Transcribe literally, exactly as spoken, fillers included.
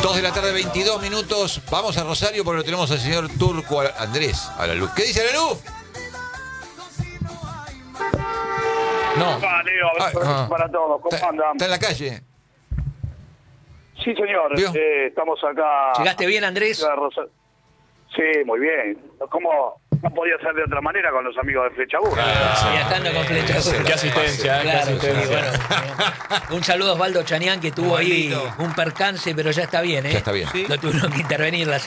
dos de la tarde, veintidós minutos. Vamos a Rosario porque lo tenemos al señor Turco Andrés a la luz. ¿Qué dice la luz? No. Ah, Leo, Ah, ah. para todos. ¿Cómo ¿Está, andan? está en la calle? Sí, señor. ¿Vio? Eh, estamos acá. ¿Llegaste bien, Andrés? Sí, muy bien. ¿Cómo no podía ser de otra manera con los amigos de Flecha Burra? Claro, viajando con Flecha Burra. Qué asistencia, Claro, qué asistencia. sí, bueno. Un saludo a Osvaldo Chanián, que tuvo ahí un percance, pero ya está bien, ¿eh? Ya está bien. Lo tuvieron que intervenir la